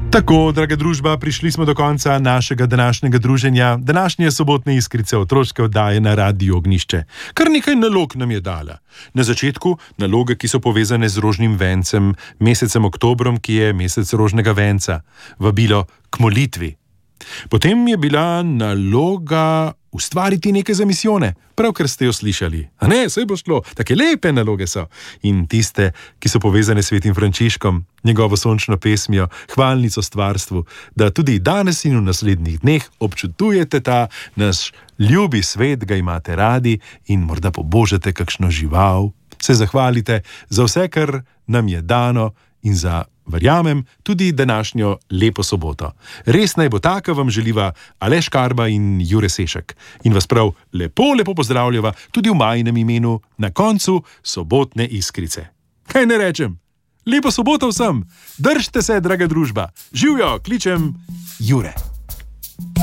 Tako, draga družba, prišli smo do konca našega današnjega druženja, današnje sobotne iskrice otroške oddaje na Radiu Ognjišče. Kar nekaj nalog nam je dala. Na začetku naloge, ki so povezane z rožnim vencem, mesecem oktobrom, ki je mesec rožnega venca, vabilo k molitvi. Potem je bila naloga ustvariti nekaj za misijone, pravkar ste jo slišali. A ne, saj bo šlo, take lepe naloge so. In tiste, ki so povezane s svetim Frančiškom, njegovo sončno pesmijo, hvalnico stvarstvu, da tudi danes in v naslednjih dneh občutujete ta naš ljubi svet, ga imate radi in morda pobožate kakšno žival, se zahvalite za vse, kar nam je dano in za, verjamem, tudi današnjo lepo soboto. Res naj bo taka, vam želiva Aleš Karba in Jure Sešek. In vas prav lepo pozdravljava tudi v majinem imenu na koncu sobotne iskrice. Kaj ne rečem? Lepo soboto vsem! Držite se, draga družba! Živjo, kličem Jure.